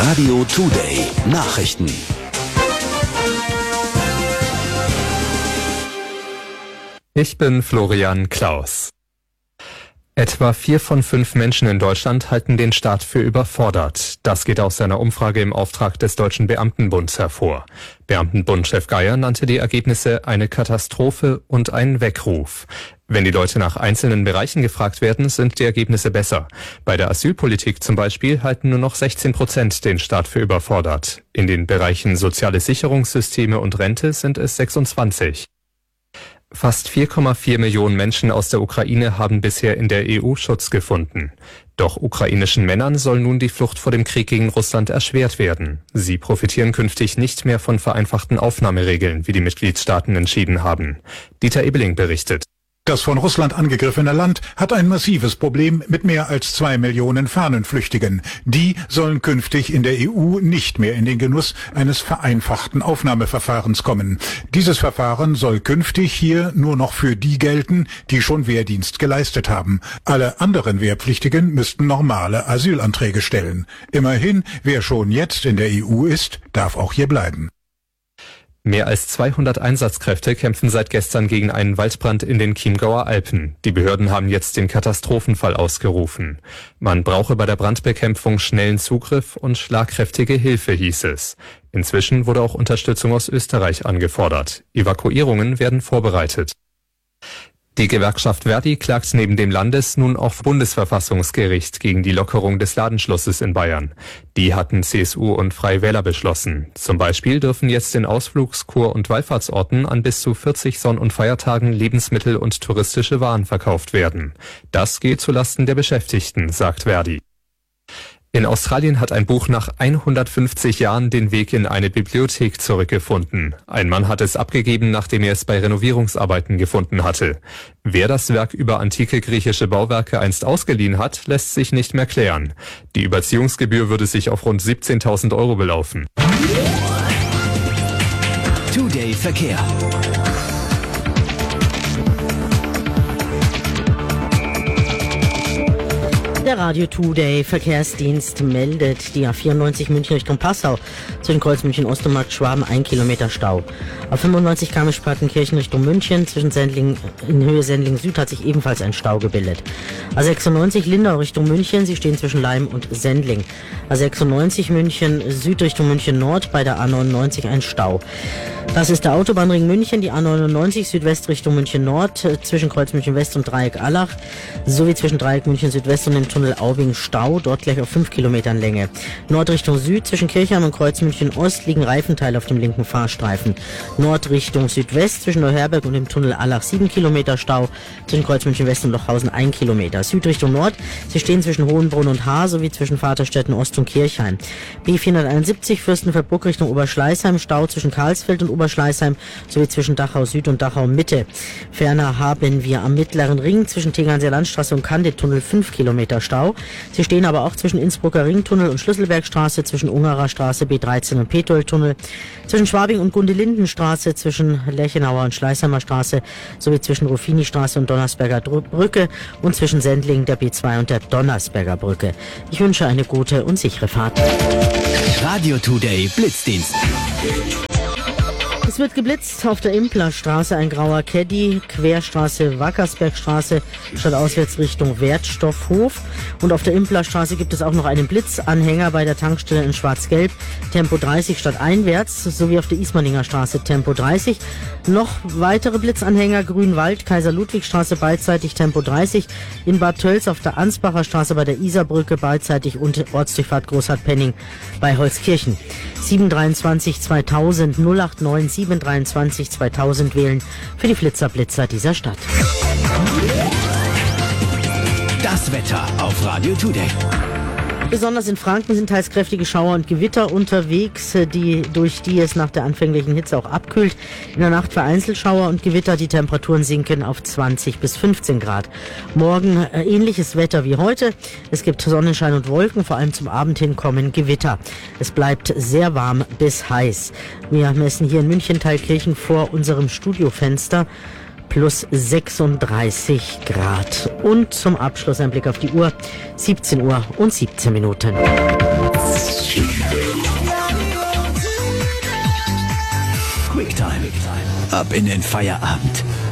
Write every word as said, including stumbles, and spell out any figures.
Radio Today Nachrichten. Ich bin Florian Klaus. Etwa vier von fünf Menschen in Deutschland halten den Staat für überfordert. Das geht aus einer Umfrage im Auftrag des Deutschen Beamtenbunds hervor. Beamtenbundchef Geier nannte die Ergebnisse eine Katastrophe und einen Weckruf. Wenn die Leute nach einzelnen Bereichen gefragt werden, sind die Ergebnisse besser. Bei der Asylpolitik zum Beispiel halten nur noch sechzehn Prozent den Staat für überfordert. In den Bereichen soziale Sicherungssysteme und Rente sind es sechsundzwanzig. Fast vier Komma vier Millionen Menschen aus der Ukraine haben bisher in der E U Schutz gefunden. Doch ukrainischen Männern soll nun die Flucht vor dem Krieg gegen Russland erschwert werden. Sie profitieren künftig nicht mehr von vereinfachten Aufnahmeregeln, wie die Mitgliedstaaten entschieden haben. Dieter Ebeling berichtet. Das von Russland angegriffene Land hat ein massives Problem mit mehr als zwei Millionen Fahnenflüchtigen. Die sollen künftig in der E U nicht mehr in den Genuss eines vereinfachten Aufnahmeverfahrens kommen. Dieses Verfahren soll künftig hier nur noch für die gelten, die schon Wehrdienst geleistet haben. Alle anderen Wehrpflichtigen müssten normale Asylanträge stellen. Immerhin, wer schon jetzt in der E U ist, darf auch hier bleiben. Mehr als zweihundert Einsatzkräfte kämpfen seit gestern gegen einen Waldbrand in den Chiemgauer Alpen. Die Behörden haben jetzt den Katastrophenfall ausgerufen. Man brauche bei der Brandbekämpfung schnellen Zugriff und schlagkräftige Hilfe, hieß es. Inzwischen wurde auch Unterstützung aus Österreich angefordert. Evakuierungen werden vorbereitet. Die Gewerkschaft Verdi klagt neben dem Landes- nun auch Bundesverfassungsgericht gegen die Lockerung des Ladenschlusses in Bayern. Die hatten C S U und Freie Wähler beschlossen. Zum Beispiel dürfen jetzt in Ausflugs-, Kur- und Wallfahrtsorten an bis zu vierzig Sonn- und Feiertagen Lebensmittel und touristische Waren verkauft werden. Das geht zulasten der Beschäftigten, sagt Verdi. In Australien hat ein Buch nach hundertfünfzig Jahren den Weg in eine Bibliothek zurückgefunden. Ein Mann hat es abgegeben, nachdem er es bei Renovierungsarbeiten gefunden hatte. Wer das Werk über antike griechische Bauwerke einst ausgeliehen hat, lässt sich nicht mehr klären. Die Überziehungsgebühr würde sich auf rund siebzehntausend Euro belaufen. Today Verkehr. Der Radio Today Verkehrsdienst meldet die A vierundneunzig München Richtung Passau zwischen Kreuz München Ost und Markt Schwaben ein Kilometer Stau. A fünfundneunzig Garmisch-Partenkirchen Richtung München zwischen Sendling in Höhe Sendling Süd hat sich ebenfalls ein Stau gebildet. A sechsundneunzig Lindau Richtung München, Sie stehen zwischen Leim und Sendling. A sechsundneunzig München Süd Richtung München Nord, bei der A neunundneunzig ein Stau. Das ist der Autobahnring München, die A neunundneunzig Südwest Richtung München Nord zwischen Kreuz München West und Dreieck Allach sowie zwischen Dreieck München Südwest und dem Tunnel Aubing Stau, dort gleich auf fünf Kilometern Länge. Nordrichtung Süd zwischen Kirchheim und Kreuz München Ost liegen Reifenteile auf dem linken Fahrstreifen. Nordrichtung Südwest zwischen Neuherberg und dem Tunnel Allach sieben Kilometer Stau, zwischen Kreuz München West und Lochhausen ein Kilometer. Südrichtung Nord, Sie stehen zwischen Hohenbrunn und Haar sowie zwischen Vaterstetten Ost und Kirchheim. B vierhunderteinundsiebzig Fürstenfeldbruck Richtung Oberschleißheim, Stau zwischen Karlsfeld und Oberschleißheim sowie zwischen Dachau Süd und Dachau Mitte. Ferner haben wir am Mittleren Ring zwischen Tegernseer Landstraße und Kandidtunnel fünf Kilometer Stau. Sie stehen aber auch zwischen Innsbrucker Ringtunnel und Schlüsselbergstraße, zwischen Ungarer Straße, B dreizehn und Petueltunnel, zwischen Schwabing und Gundelindenstraße, zwischen Lerchenauer und Schleißheimer Straße sowie zwischen Ruffini-Straße und Donnersberger Brücke und zwischen Sendling, der B zwei und der Donnersberger Brücke. Ich wünsche eine gute und sichere Fahrt. Radio Today Blitzdienst. Es wird geblitzt auf der Implerstraße, ein grauer Caddy, Querstraße, Wackersbergstraße, statt auswärts Richtung Wertstoffhof. Und auf der Implerstraße gibt es auch noch einen Blitzanhänger bei der Tankstelle in Schwarz-Gelb, Tempo dreißig statt einwärts, sowie auf der Ismaninger Straße Tempo dreißig. Noch weitere Blitzanhänger, Grünwald, Kaiser-Ludwig-Straße beidseitig Tempo dreißig, in Bad Tölz auf der Ansbacher Straße bei der Isarbrücke beidseitig und Ortsdurchfahrt Großhartpenning bei Holzkirchen. sieben dreiundzwanzig zweitausend null acht neun sieben dreiundzwanzig zweitausend wählen für die Flitzerblitzer dieser Stadt. Das Wetter auf Radio Today. Besonders in Franken sind teils kräftige Schauer und Gewitter unterwegs, die, durch die es nach der anfänglichen Hitze auch abkühlt. In der Nacht vereinzelt Schauer und Gewitter, die Temperaturen sinken auf zwanzig bis fünfzehn Grad. Morgen äh, ähnliches Wetter wie heute. Es gibt Sonnenschein und Wolken, vor allem zum Abend hin kommen Gewitter. Es bleibt sehr warm bis heiß. Wir messen hier in München Thalkirchen vor unserem Studiofenster plus sechsunddreißig Grad. Und zum Abschluss ein Blick auf die Uhr. siebzehn Uhr und siebzehn Minuten. Quicktime. Ab in den Feierabend.